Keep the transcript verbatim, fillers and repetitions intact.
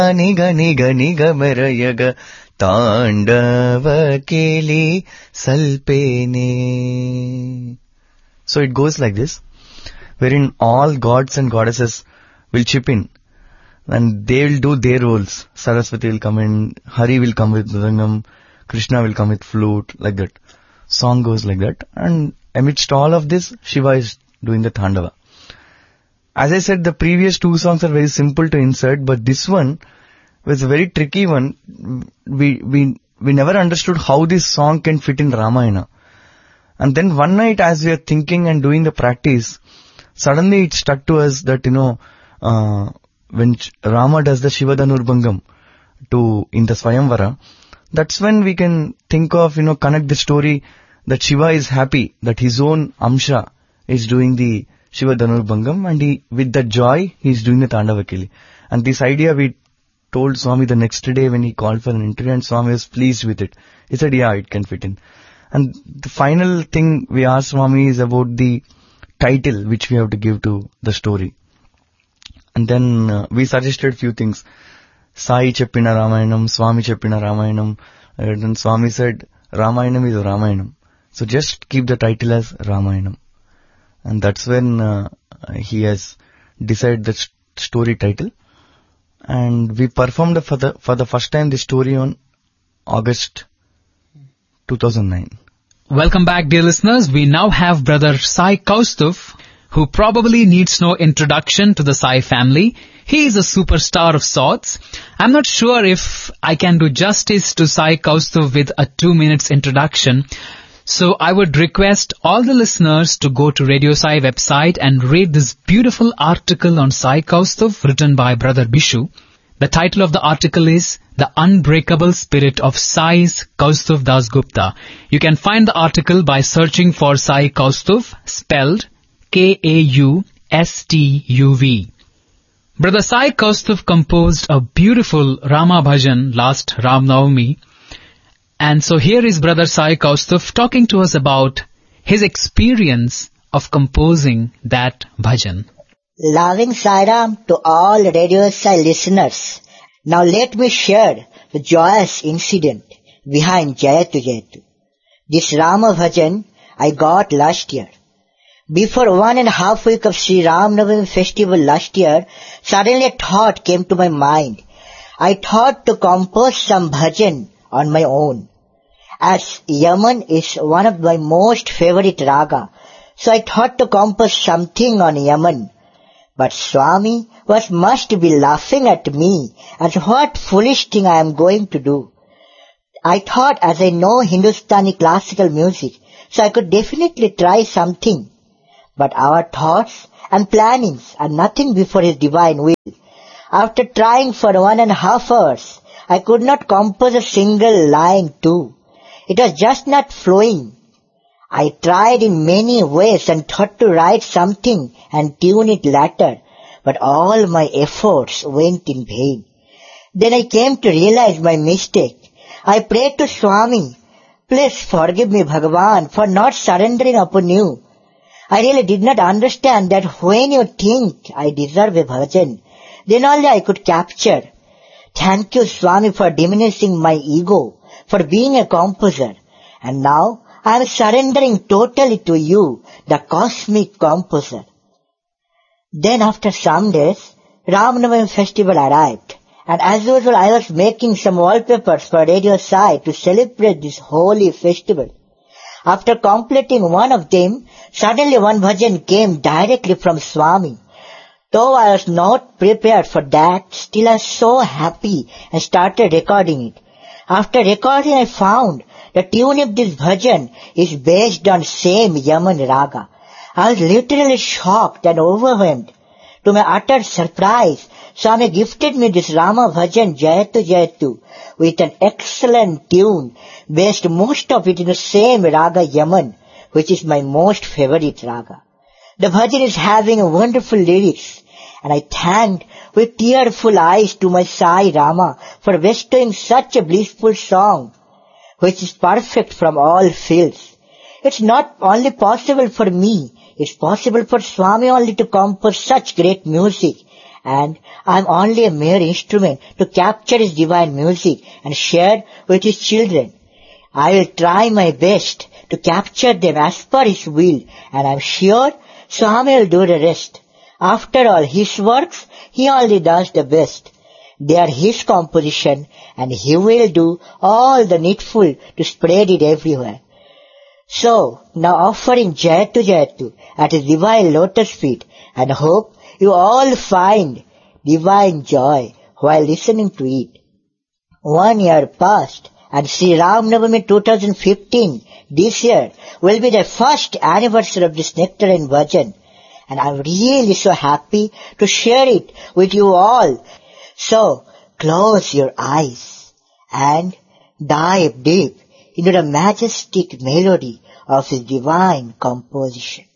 ನಿಗ ನಿಗ ನಿಗ ಮೆರಯಗ ತಾಂಡವ ಕೇಳಿ ಸಲ್ಪೇನೆ. So it goes like this, wherein all gods and goddesses will chip in and they will do their roles. Saraswati will come in, Hari will come with mridangam, Krishna will come with flute, like that. Song goes like that, and amidst all of this, Shiva is doing the Tandava. As I said, the previous two songs are very simple to insert, but this one was a very tricky one. We, we, we never understood how this song can fit in Ramayana. And then one night as we are thinking and doing the practice, suddenly it struck to us that, you know, uh, when Rama does the Shiva Dhanurbangam to, in the Swayamvara, that's when we can think of, you know, connect the story that Shiva is happy that his own Amsha is doing the Shiva Dhanurbangam, and he, with that joy, he is doing the Tandavakili. And this idea we told Swami the next day when he called for an interview, and Swami was pleased with it. He said, yeah, it can fit in. And the final thing we asked Swami is about the title which we have to give to the story. And then uh, we suggested few things. Sai Cheppina Ramayanam, Swami Cheppina Ramayanam. And then Swami said, Ramayanam is Ramayanam. So just keep the title as Ramayanam. And that's when uh, he has decided the st- story title. And we performed for the, for the first time the story on August two thousand nine. Welcome back, dear listeners. We now have Brother Sai Kaustuv, who probably needs no introduction to the Sai family. He is a superstar of sorts. I'm not sure if I can do justice to Sai Kaustuv with a two minutes introduction. So I would request all the listeners to go to Radio Sai website and read this beautiful article on Sai Kaustuv written by Brother Bishu. The title of the article is The Unbreakable Spirit of Sai's Kaustuv Das Gupta. You can find the article by searching for Sai Kaustuv, spelled K A U S T U V. Brother Sai Kaustuv composed a beautiful Rama Bhajan last Ram Navami. And so here is Brother Sai Kaustuv talking to us about his experience of composing that bhajan. Loving Sairam to all Radio Sai listeners. Now let me share the joyous incident behind Jayatu Jayatu. This Rama Bhajan I got last year. Before one and a half week of Sri Ram Navami festival last year, suddenly a thought came to my mind. I thought to compose some bhajan on my own. As Yaman is one of my most favorite raga, so I thought to compose something on Yaman. But Swami was must be laughing at me as what foolish thing I am going to do. I thought as I know Hindustani classical music, so I could definitely try something. But our thoughts and plannings are nothing before His divine will. After trying for one and a half hours, I could not compose a single line too. It was just not flowing. I tried in many ways and thought to write something and tune it later, but all my efforts went in vain. Then I came to realize my mistake. I prayed to Swami, please forgive me, Bhagavan, for not surrendering upon you. I really did not understand that when you think I deserve a bhajan, then only I could capture. Thank you, Swami, for diminishing my ego, for being a composer. And now I am surrendering totally to you, the cosmic composer. Then after some days, Ram Navami festival arrived. And as usual, I was making some wallpapers for Radio Sai to celebrate this holy festival. After completing one of them, suddenly one bhajan came directly from Swami. Though I was not prepared for that, still I was so happy and started recording it. After recording, I found the tune of this bhajan is based on same Yaman raga. I was literally shocked and overwhelmed. To my utter surprise, Swami gifted me this Rama bhajan Jayatu Jayatu with an excellent tune based most of it in the same raga Yaman, which is my most favorite raga. The bhajan is having a wonderful lyrics, and I thanked with tearful eyes to my Sai Rama for bestowing such a blissful song, which is perfect from all fields. It's not only possible for me, it's possible for Swami only to compose such great music, and I am only a mere instrument to capture his divine music and share with his children. I will try my best to capture them as per his will, and I am sure Swami will do the rest. After all, his works, he only does the best. They are his composition, and he will do all the needful to spread it everywhere. So, now offering Jayatu Jayatu at his divine lotus feet, and hope you all find divine joy while listening to it. One year passed, and Sri Ram Navami twenty fifteen, this year, will be the first anniversary of this Nectar and Bhajan, and I'm really so happy to share it with you all. So, close your eyes and dive deep into the majestic melody of his divine composition.